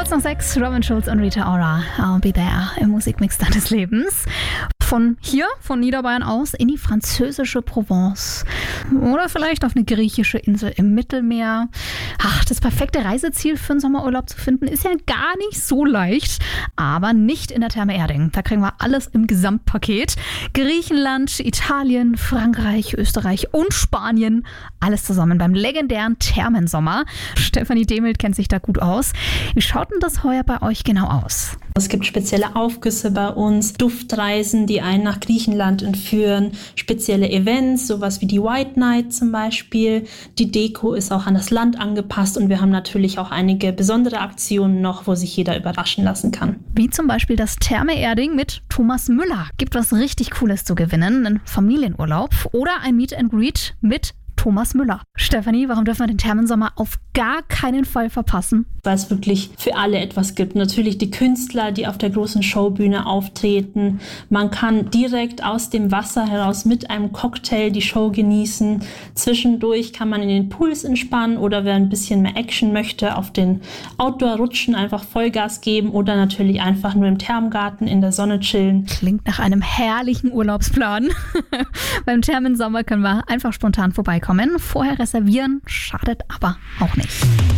Kurz nach 6, Robin Schulz und Rita Ora. I'll be there im Musikmix deines Lebens. Von hier, von Niederbayern aus, in die französische Provence. Oder vielleicht auf eine griechische Insel im Mittelmeer. Ach, das perfekte Reiseziel für einen Sommerurlaub zu finden, ist ja gar nicht so leicht. Aber nicht in der Therme Erding. Da kriegen wir alles im Gesamtpaket. Griechenland, Italien, Frankreich, Österreich und Spanien. Alles zusammen beim legendären Thermensommer. Stefanie Demelt kennt sich da gut aus. Wie schaut denn das heuer bei euch genau aus? Es gibt spezielle Aufgüsse bei uns, Duftreisen, die einen nach Griechenland entführen, spezielle Events, sowas wie die White Night zum Beispiel. Die Deko ist auch an das Land angepasst und wir haben natürlich auch einige besondere Aktionen noch, wo sich jeder überraschen lassen kann. Wie zum Beispiel das Therme Erding mit Thomas Müller. Gibt was richtig Cooles zu gewinnen, einen Familienurlaub oder ein Meet and Greet mit Thomas Müller. Stefanie, warum dürfen wir den Thermensommer auf gar keinen Fall verpassen? Weil es wirklich für alle etwas gibt. Natürlich die Künstler, die auf der großen Showbühne auftreten. Man kann direkt aus dem Wasser heraus mit einem Cocktail die Show genießen. Zwischendurch kann man in den Pools entspannen oder wer ein bisschen mehr Action möchte, auf den Outdoor-Rutschen einfach Vollgas geben oder natürlich einfach nur im Thermgarten in der Sonne chillen. Klingt nach einem herrlichen Urlaubsplan. Beim Thermensommer können wir einfach spontan vorbeikommen. Vorher reservieren schadet aber auch nicht.